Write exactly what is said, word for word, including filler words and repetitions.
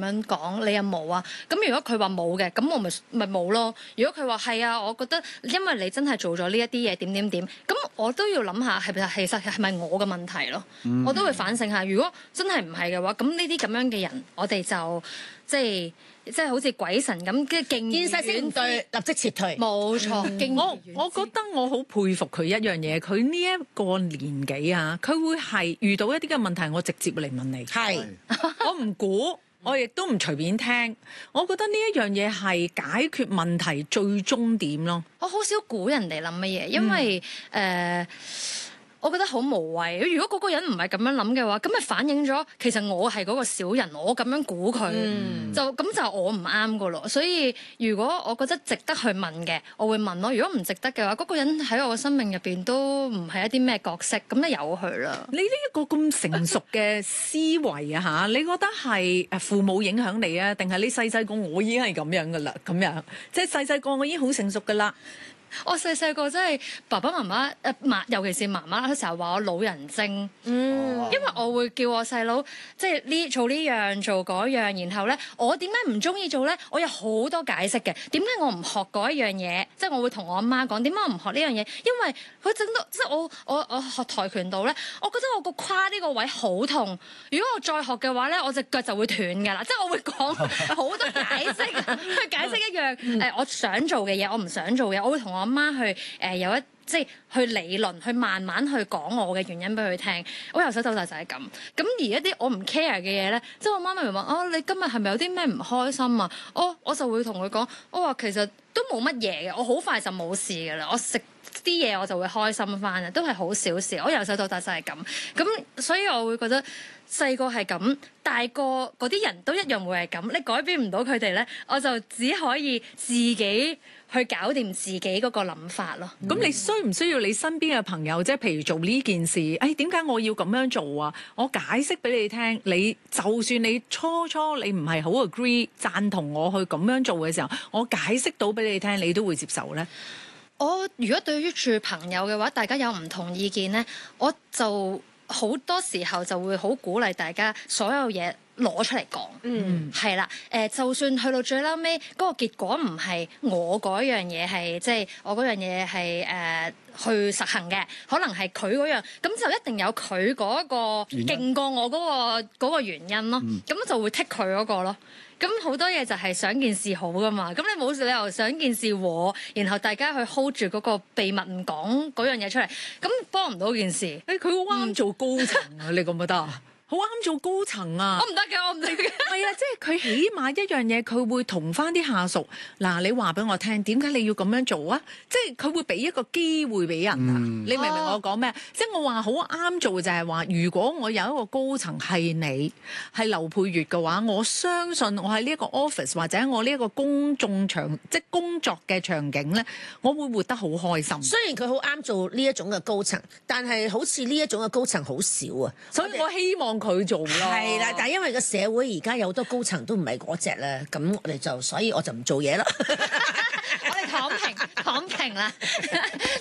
樣講，你有冇啊？咁如果佢話冇嘅，咁我咪咪冇咯。如果佢話係啊，我覺得因為你真係做咗呢一啲嘢點點點，咁我都要諗下係咪其實係咪我嘅問題咯？嗯、我都會反省下。如果真係唔係嘅話，咁呢啲咁樣嘅人，我哋就即係即係好似鬼神咁，跟住見勢先唔對，立即撤退。冇錯，嗯、 我我覺得我好佩服佢一樣嘢，佢呢一個年紀啊，佢會係遇到一啲嘅問題，我直接嚟問你。係是，我唔估。我亦都唔隨便聽，我覺得呢一樣嘢係解決問題最終點咯。 我好少估人哋諗乜嘢，因為誒、嗯呃，我覺得好無謂。如果嗰個人唔係咁樣諗嘅話，咁咪反映咗其實我係嗰個小人，我咁樣估佢，嗯、就咁就我唔啱噶咯。所以如果我覺得值得去問嘅，我會問咯。如果唔值得嘅話，嗰、嗰個人喺我嘅生命入邊都唔係一啲咩角色，咁就由佢啦。 你呢一個咁成熟嘅思維啊嚇，你覺得係誒父母影響你啊，定係你細細個我已經係咁樣噶啦？咁樣即係細細個我已經好成熟噶啦。 我細細個真係爸爸媽媽誒媽，尤其是媽媽，佢成日話我老人精，嗯，因為我會叫我細佬即係呢做呢樣做嗰樣，然後咧我點解唔中意做咧？我有好多解釋嘅，點解我唔學嗰一樣嘢？即係我會同我阿媽講點解我唔學呢樣嘢？因為佢整到即係我我我學跆拳道咧，我覺得我個胯呢個位好痛，如果我再學嘅話咧，我隻腳就會斷㗎啦。即係我會講好多解釋去解釋一樣誒、呃、我想做嘅嘢，我唔想做嘅，我會同我阿媽去誒、呃、有一即係去理論，去慢慢去講我嘅原因俾佢聽。我由細到大就係咁。咁而一啲我唔 care 嘅嘢咧，即係我媽咪問哦，你今日係咪有啲咩唔開心啊？我我就會同佢講，我話其實都冇乜嘢嘅，我好快就冇事㗎啦。我食啲嘢我就會開心翻啊，都係好小事。我由細到大就係咁。咁所以我會覺得細個係咁，大個嗰啲人都一樣會係咁。你改變唔到佢哋咧，我就只可以自己去搞掂自己嗰個諗法咯。 咁、嗯、你需唔需要你身邊嘅朋友，即係譬如做呢件事，誒點解我要咁樣做啊？我解釋俾你聽，你就算你初初你唔係好 agree 贊同我去咁樣做嘅時候，我解釋到俾你聽，你都會接受咧？ 我如果對於住朋友嘅話，大家有唔同意見咧，我就好多時候就會好鼓勵大家所有嘢攞出嚟講，嗯，係啦，誒、呃，就算去到最嬲尾，嗰、那個結果唔係我嗰樣嘢係，即係我嗰樣嘢係誒去實行嘅，可能係佢嗰樣，咁就一定有佢嗰個勁過我嗰、那個嗰、那個原因咯，咁、嗯、就會剔佢嗰個咯。咁好多嘢就係想件事好噶嘛，咁你冇理由想件事和，然後大家去 hold 住嗰個秘密唔講嗰樣嘢出嚟，咁幫唔到件事。 誒，佢好啱做高層啊，你覺唔覺得啊？好啱做高層啊！ 我唔得嘅，我唔得嘅。 係啊，即係佢起碼一樣嘢，佢會同翻啲下屬嗱，你話俾我聽，點解你要咁樣做啊？即係佢會俾一個機會俾人啊！嗯、你明唔明我講咩？哦、即係我話好啱做就係話，如果我有一個高層係你係劉佩玥嘅話，我相信我喺呢一個 office 或者我呢一個公眾場即係工作嘅場景咧，我會活得好開心。 雖然佢好啱做呢一種嘅高層，但係好似呢一種嘅高層好少啊， 所以我希望佢做咯。 係啦，但係因為個社會而家有好多高層都唔係嗰隻咧，咁我哋就所以我就唔做嘢啦。 我哋躺平，躺平啦。